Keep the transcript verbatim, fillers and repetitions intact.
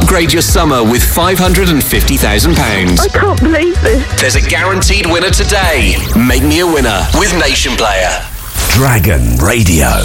Upgrade your summer with five hundred fifty thousand pounds. I can't believe this. There's a guaranteed winner today. Make me a winner with Nation Player. Dragon Radio.